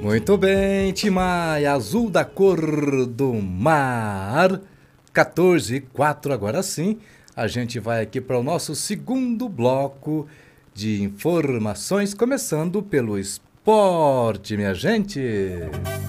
Muito bem, Timaya, azul da cor do mar, 14h04, agora sim, a gente vai aqui para o nosso segundo bloco de informações, começando pelo esporte, minha gente.